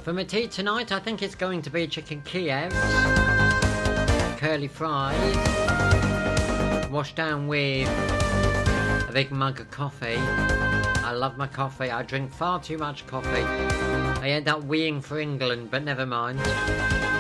For my tea tonight, I think it's going to be chicken Kiev, curly fries, washed down with a big mug of coffee. I love my coffee. I drink far too much coffee. I end up weeing for England, but never mind.